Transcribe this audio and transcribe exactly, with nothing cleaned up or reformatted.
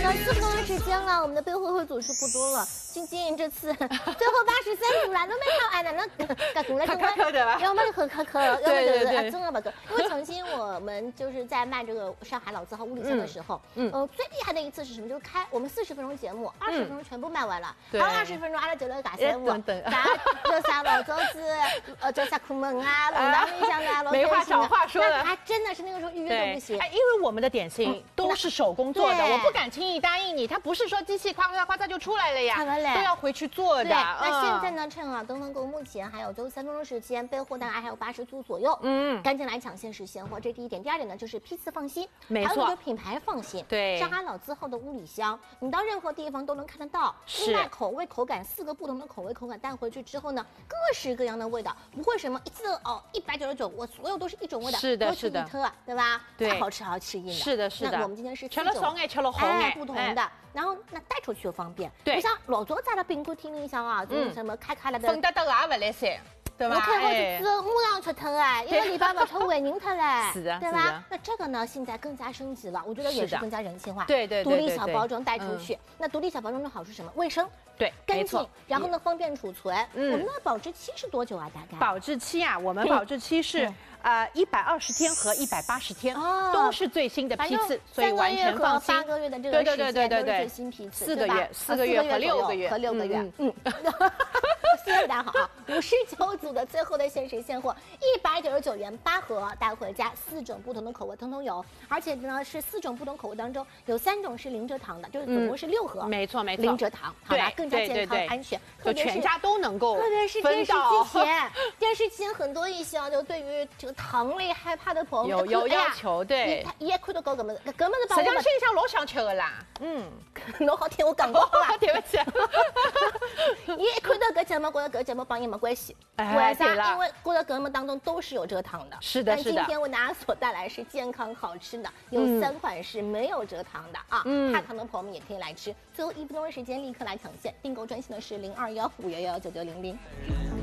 了四分钟的时间了，我们的背后会组是不多了。晶晶这次最后八十三组了，都没到哎，那那搿组了就可的吧？ 要么就可可可，要么就是啊，真的不可。因为曾经我们就是在卖这个上海老字号五里香的时候，嗯，呃，最厉害的一次是什么？就是开我们四十分钟节目，二十分钟全部卖完了，还有二十分钟阿拉就来尬三五，啥叫啥老早子，呃，叫啥库门啊，龙堂里香啊， 没话找话说的， 还真的是那个时候预约都不行。 哎，因为我们的点心都是手工做的，我不敢轻易答应你，它不是说机器夸夸夸嚓就出来了呀，都要回去做的。 对，那现在呢，趁啊登登购目前还有最后三分钟时间，备货大概还有八十组左右，嗯，赶紧来抢限时现货，这是第一点。第二点呢，就是批次放心， 没错， 还有你的品牌放心。 对， 上海老字号的五里香，你到任何地方都能看得到。另外，口味口感四个不同的口味口感带回去之后呢，各式各样的味道，不会什么一次哦一百九十九，我所有都是一种味道， 是的，是的， 对吧？ 对， 好吃好吃硬的。 是的，是的。 那我们今天是吃了松哎，吃了红哎， 不同的。然后那带出去又方便。 对， 你像老早在的宾馆厅里向啊，就是什么开开了的， 分得得也不来塞。对吧？ 我开好几次，马上吃脱哎，一个礼拜不吃为人脱嘞， 是的， 对吧？那这个呢，现在更加升级了，我觉得也是更加人性化。 对对对， 独立小包装带出去，那独立小包装的好处是什么？卫生， 对， 干净，然后呢方便储存。嗯，我们的保质期是多久啊？大概？ 保质期啊，我们保质期是呃一百二十天和一百八十天，都是最新的批次，所以完全放心。 八个月的这个时间都是最新批次， 四个月、四个月和六个月和六个月，嗯。谢谢大家好啊！五十九组的最后的限时现货，一百九十九元八盒带回家，四种不同的口味通通有，而且呢是四种不同口味当中有三种是零蔗糖的，就是总共是六盒， 没错没错， 零蔗糖，好吧，更加健康安全， 就全家都能够。 特别是电视机前，电视机前很多一些啊，就对于这个糖类害怕的朋友有有要求，对， 也看到搞搿么子，搿么子把实际上心里向老想吃的啦，嗯， 侬好听我讲过啦， 对不起， 伊一看到搿节目，觉得搿节目帮伊没关系，为啥？因为觉得搿么当中都是有蔗糖的， 是的，是的。 但今天为大家所带来是健康好吃的，有三款是没有蔗糖的啊，怕糖的朋友们也可以来吃。最后一分钟的时间，立刻来抢现，订购专线的是零二幺五幺幺九九零零。